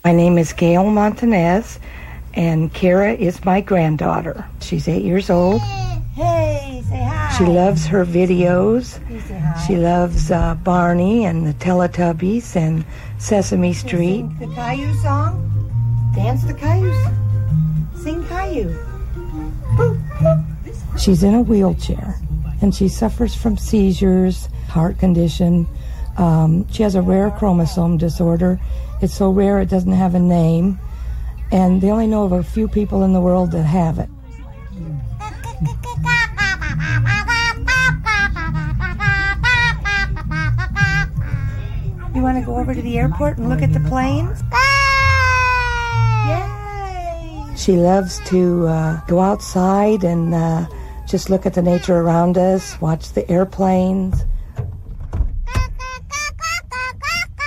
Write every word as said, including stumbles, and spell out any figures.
My name is Gail Montanez, and Kara is my granddaughter. She's eight years old. Hey, say hi. She loves her videos. You say hi. She loves uh, Barney and the Teletubbies and Sesame Street. Sing the Caillou song. Dance the Caillou song. Sing Caillou. She's in a wheelchair, and she suffers from seizures, heart condition. Um, she has a rare chromosome disorder. It's so rare it doesn't have a name, and they only know of a few people in the world that have it. You want to go over to the airport and look at the planes? Yay! She loves to uh, go outside and uh, just look at the nature around us, watch the airplanes.